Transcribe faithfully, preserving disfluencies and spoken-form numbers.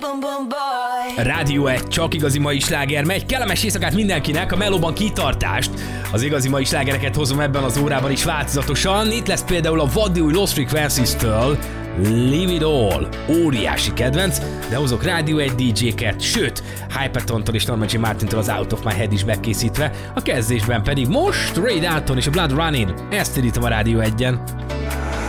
Rádió egy csak igazi mai sláger megy. Kellemes éjszakát mindenkinek, a melóban kitartást. Az igazi mai slágereket hozom ebben az órában is változatosan. Itt lesz például a vaddi új Lost Frequencies-től Leave It All. Óriási kedvenc, de hozok Rádió egy dé dzsé-ket, sőt, Hypertontól és Norman J. Martintól az Out of My Head is bekészítve, a kezdésben pedig most Ray Dalton és a Blood Running. Ezt indítom a Rádió egyen.